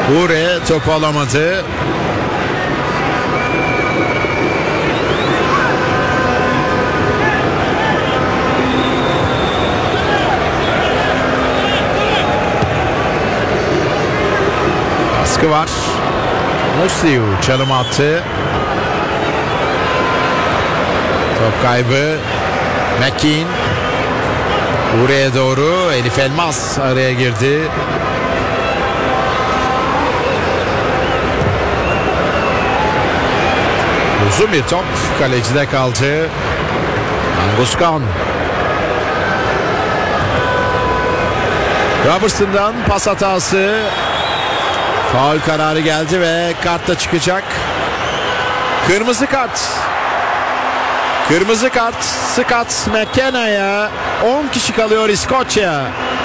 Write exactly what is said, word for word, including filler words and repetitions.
Ure topu alamadı. Baskı var. Musliu çalım attı. Top kaybı. Mekin. Ure'ye doğru. Elif Elmas araya girdi. Uzun bir top kalecide kaldı. Anguskan. Robertson'dan pas hatası. Faul kararı geldi ve kart da çıkacak. Kırmızı kart. Kırmızı kart Scott McKenna'ya. on kişi kalıyor İskoçya.